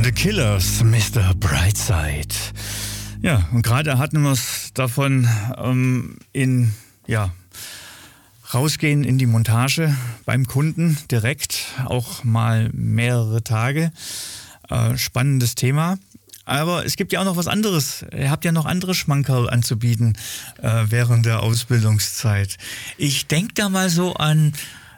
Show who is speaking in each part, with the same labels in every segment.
Speaker 1: The Killers, Mr. Brightside. Ja, und gerade hatten wir es davon rausgehen in die Montage beim Kunden direkt, auch mal mehrere Tage. Spannendes Thema. Aber es gibt ja auch noch was anderes. Ihr habt ja noch andere Schmankerl anzubieten während der Ausbildungszeit. Ich denke da mal so an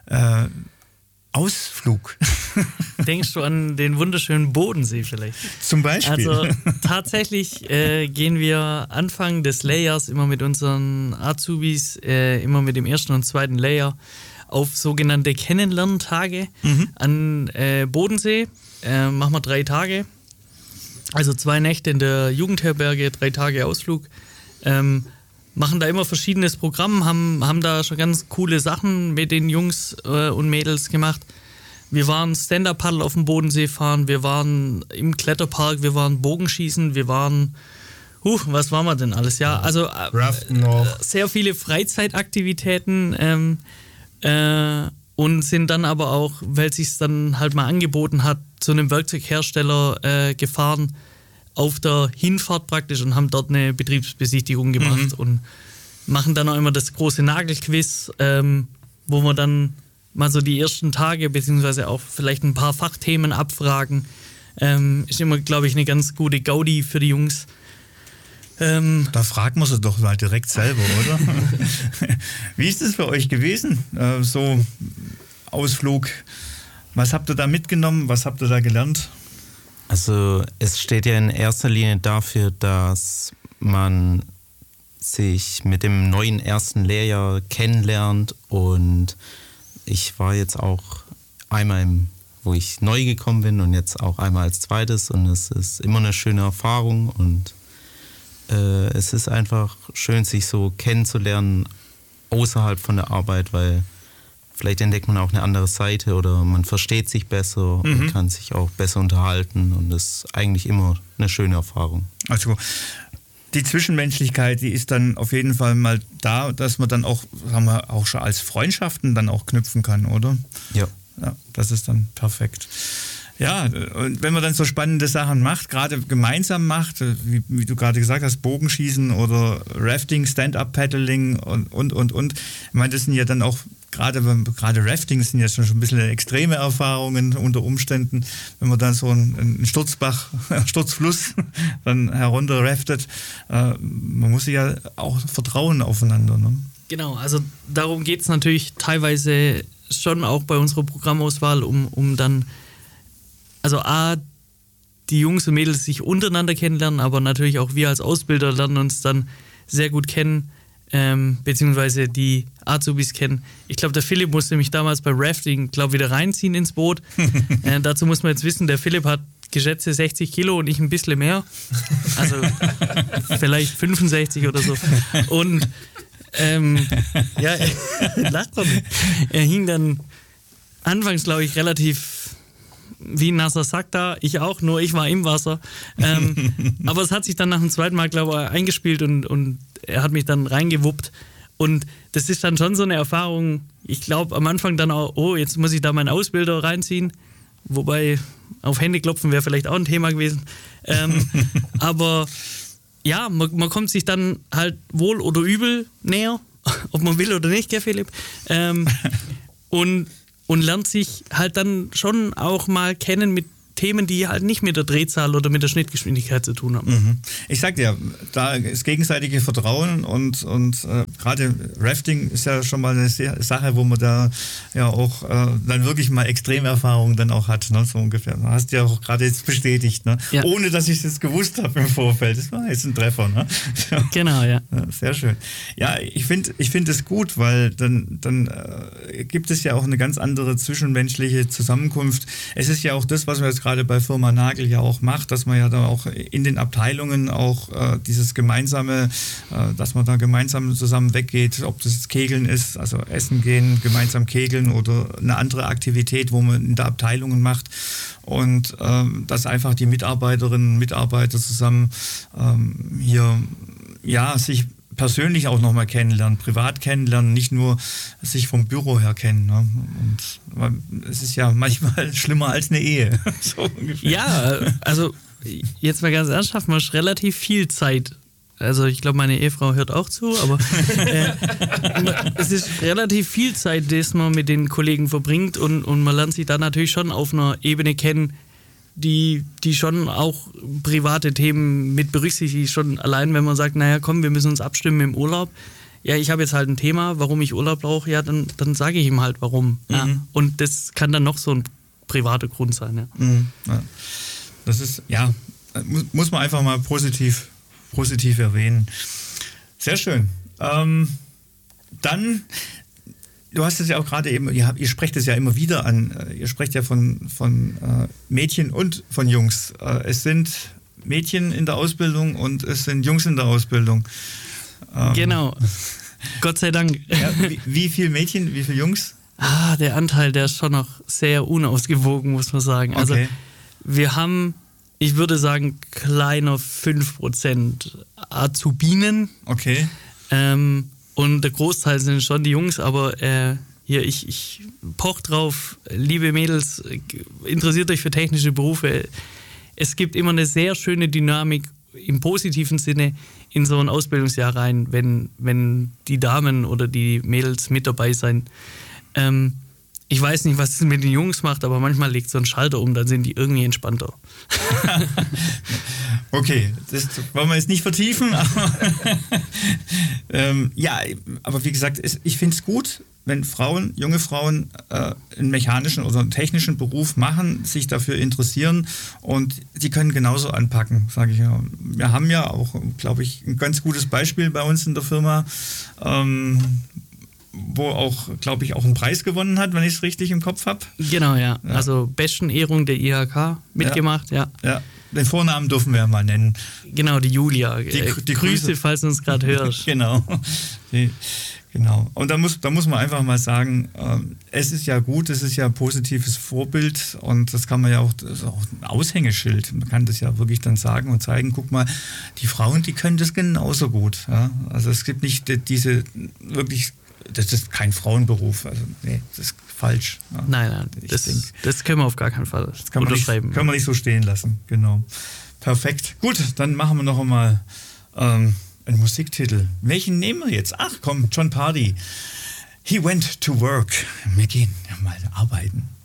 Speaker 1: Ausflug.
Speaker 2: Denkst du an den wunderschönen Bodensee vielleicht?
Speaker 1: Zum Beispiel.
Speaker 2: Also tatsächlich gehen wir Anfang des Layers immer mit unseren Azubis, immer mit dem ersten und zweiten Layer auf sogenannte Kennenlerntage an Bodensee. Machen wir 3 Tage. Also 2 Nächte in der Jugendherberge, 3 Tage Ausflug. Machen da immer verschiedenes Programm, haben da schon ganz coole Sachen mit den Jungs und Mädels gemacht. Wir waren Stand-Up-Paddle auf dem Bodensee fahren, wir waren im Kletterpark, wir waren Bogenschießen, wir waren, was waren wir denn alles? Ja, also sehr viele Freizeitaktivitäten und sind dann aber auch, weil es sich dann halt mal angeboten hat, zu einem Werkzeughersteller gefahren, auf der Hinfahrt praktisch und haben dort eine Betriebsbesichtigung gemacht und machen dann auch immer das große Nagelquiz, wo wir dann mal so die ersten Tage beziehungsweise auch vielleicht ein paar Fachthemen abfragen. Ist immer, glaube ich, eine ganz gute Gaudi für die Jungs.
Speaker 1: Da fragt man sie doch mal direkt selber, oder? Wie ist es für euch gewesen? So Ausflug, was habt ihr da mitgenommen? Was habt ihr da gelernt?
Speaker 3: Also es steht ja in erster Linie dafür, dass man sich mit dem neuen ersten Lehrjahr kennenlernt und ich war jetzt auch einmal, wo ich neu gekommen bin und jetzt auch einmal als zweites und es ist immer eine schöne Erfahrung und es ist einfach schön, sich so kennenzulernen außerhalb von der Arbeit, weil vielleicht entdeckt man auch eine andere Seite oder man versteht sich besser und kann sich auch besser unterhalten und das ist eigentlich immer eine schöne Erfahrung.
Speaker 1: Also die Zwischenmenschlichkeit, die ist dann auf jeden Fall mal da, dass man dann auch, sagen wir, auch schon als Freundschaften dann auch knüpfen kann, oder?
Speaker 3: Ja.
Speaker 1: Ja, das ist dann perfekt. Ja, und wenn man dann so spannende Sachen macht, gerade gemeinsam macht, wie du gerade gesagt hast, Bogenschießen oder Rafting, Stand-Up-Paddling und. Ich meine, das sind ja dann auch, gerade Rafting sind ja schon ein bisschen extreme Erfahrungen unter Umständen, wenn man dann so einen Sturzfluss dann herunter raftet. Man muss sich ja auch vertrauen aufeinander. Ne?
Speaker 2: Genau, also darum geht es natürlich teilweise schon auch bei unserer Programmauswahl, um dann also die Jungs und Mädels sich untereinander kennenlernen, aber natürlich auch wir als Ausbilder lernen uns dann sehr gut kennen, beziehungsweise die Azubis kennen. Ich glaube, der Philipp musste mich damals bei Rafting, wieder reinziehen ins Boot. Dazu muss man jetzt wissen, der Philipp hat geschätzte 60 Kilo und ich ein bisschen mehr. Also vielleicht 65 oder so. Und ja, lacht doch nicht. Er hing dann anfangs, glaube ich, relativ wie ein nasser Sack da, ich auch, nur ich war im Wasser. Aber es hat sich dann nach dem zweiten Mal, glaube ich, eingespielt und er hat mich dann reingewuppt. Und das ist dann schon so eine Erfahrung, ich glaube am Anfang dann auch, jetzt muss ich da meinen Ausbilder reinziehen. Wobei auf Hände klopfen wäre vielleicht auch ein Thema gewesen. Aber ja, man kommt sich dann halt wohl oder übel näher, ob man will oder nicht, gell Philipp? Und lernt sich halt dann schon auch mal kennen mit Themen, die halt nicht mit der Drehzahl oder mit der Schnittgeschwindigkeit zu tun haben.
Speaker 1: Ich sag dir, da ist gegenseitige Vertrauen und gerade Rafting ist ja schon mal eine Sache, wo man da ja auch dann wirklich mal Extremerfahrungen dann auch hat, ne, so ungefähr. Du hast ja auch gerade jetzt bestätigt, ne? Ja. Ohne dass ich es jetzt gewusst habe im Vorfeld. Das war jetzt ein Treffer, ne?
Speaker 2: Genau, ja.
Speaker 1: Sehr schön. Ja, ich finde es gut, weil dann gibt es ja auch eine ganz andere zwischenmenschliche Zusammenkunft. Es ist ja auch das, was wir jetzt gerade bei Firma Nagel ja auch macht, dass man ja da auch in den Abteilungen auch dieses gemeinsame, dass man da gemeinsam zusammen weggeht, ob das jetzt Kegeln ist, also essen gehen, gemeinsam kegeln oder eine andere Aktivität, wo man in der Abteilungen macht und dass einfach die Mitarbeiterinnen und Mitarbeiter zusammen hier ja sich persönlich auch nochmal kennenlernen, privat kennenlernen, nicht nur sich vom Büro her kennen. Ne? Und es ist ja manchmal schlimmer als eine Ehe. So ungefähr.
Speaker 2: Ja, also jetzt mal ganz ernsthaft, man hat relativ viel Zeit. Also ich glaube, meine Ehefrau hört auch zu, aber es ist relativ viel Zeit, die man mit den Kollegen verbringt und man lernt sich dann natürlich schon auf einer Ebene kennen, die schon auch private Themen mit berücksichtigt, schon allein, wenn man sagt, naja komm, wir müssen uns abstimmen im Urlaub. Ja, ich habe jetzt halt ein Thema, warum ich Urlaub brauche, ja, dann sage ich ihm halt warum. Mhm. Ja. Und das kann dann noch so ein privater Grund sein. Ja.
Speaker 1: Mhm. Ja. Das ist, ja, muss man einfach mal positiv erwähnen. Sehr schön. Dann, du hast es ja auch gerade eben, ihr sprecht es ja immer wieder an, ihr sprecht ja von Mädchen und von Jungs. Es sind Mädchen in der Ausbildung und es sind Jungs in der Ausbildung.
Speaker 2: Genau. Gott sei Dank.
Speaker 1: Ja, wie viele Mädchen, wie viele Jungs?
Speaker 2: Der Anteil, der ist schon noch sehr unausgewogen, muss man sagen. Also wir haben, ich würde sagen, kleiner 5% Azubinen.
Speaker 1: Okay.
Speaker 2: Und der Großteil sind schon die Jungs, aber hier, ich poch drauf, liebe Mädels, interessiert euch für technische Berufe. Es gibt immer eine sehr schöne Dynamik im positiven Sinne in so ein Ausbildungsjahr rein, wenn die Damen oder die Mädels mit dabei sind. Ich weiß nicht, was es mit den Jungs macht, aber manchmal legt so ein Schalter um, dann sind die irgendwie entspannter.
Speaker 1: Okay, das wollen wir jetzt nicht vertiefen. Aber, ja, aber wie gesagt, ich finde es gut, wenn junge Frauen einen mechanischen oder einen technischen Beruf machen, sich dafür interessieren und die können genauso anpacken, sage ich ja. Wir haben ja auch, glaube ich, ein ganz gutes Beispiel bei uns in der Firma, wo auch, glaube ich, auch einen Preis gewonnen hat, wenn ich es richtig im Kopf habe.
Speaker 2: Genau, ja. Also besten Ehrung der IHK mitgemacht, ja.
Speaker 1: Den Vornamen dürfen wir ja mal nennen.
Speaker 2: Genau, die Julia.
Speaker 1: Die
Speaker 2: Grüße, falls du uns gerade hörst.
Speaker 1: Genau. Genau. Und da muss man einfach mal sagen, es ist ja gut, es ist ja ein positives Vorbild und das kann man ja auch, das ist auch ein Aushängeschild. Man kann das ja wirklich dann sagen und zeigen, guck mal, die Frauen, die können das genauso gut. Ja? Also es gibt nicht diese wirklich, das ist kein Frauenberuf. Also nee, das ist falsch. Ja?
Speaker 2: Nein, das können wir auf gar keinen Fall unterschreiben.
Speaker 1: Können wir nicht so stehen lassen, genau. Perfekt. Gut, dann machen wir noch einmal einen Musiktitel. Welchen nehmen wir jetzt? Ach komm, Jon Pardi. He went to work. Wir gehen mal arbeiten.